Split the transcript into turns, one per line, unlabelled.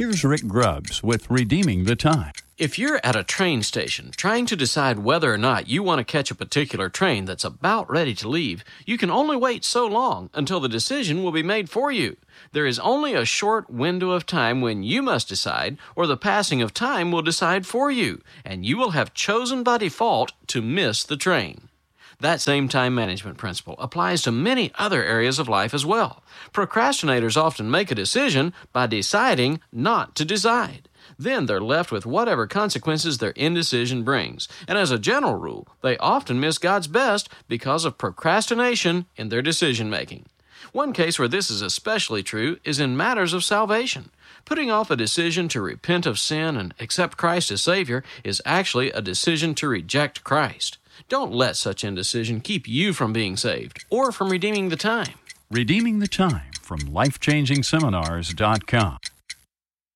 Here's Rick Grubbs with Redeeming the Time.
If you're at a train station trying to decide whether or not you want to catch a particular train that's about ready to leave, you can only wait so long until the decision will be made for you. There is only a short window of time when you must decide, or the passing of time will decide for you, and you will have chosen by default to miss the train. That same time management principle applies to many other areas of life as well. Procrastinators often make a decision by deciding not to decide. Then they're left with whatever consequences their indecision brings. And as a general rule, they often miss God's best because of procrastination in their decision-making. One case where this is especially true is in matters of salvation. Putting off a decision to repent of sin and accept Christ as Savior is actually a decision to reject Christ. Don't let such indecision keep you from being saved or from redeeming the time.
Redeeming the Time from LifechangingSeminars.com.